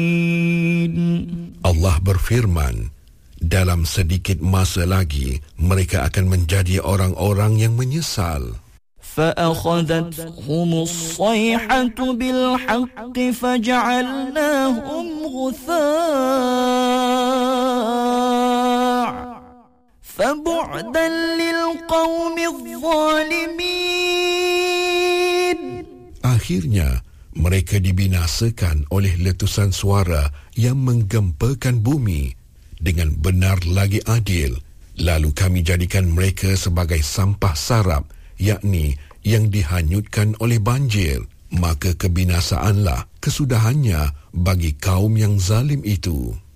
Allah berfirman, dalam sedikit masa lagi mereka akan menjadi orang-orang yang menyesal. فأخذتهم الصيحة بالحق فجعلناهم غثاء فبعدا للقوم الظالمين. Akhirnya mereka dibinasakan oleh letusan suara yang menggempakan bumi. Dengan benar lagi adil, lalu kami jadikan mereka sebagai sampah sarap, yakni yang dihanyutkan oleh banjir. Maka kebinasaanlah kesudahannya bagi kaum yang zalim itu.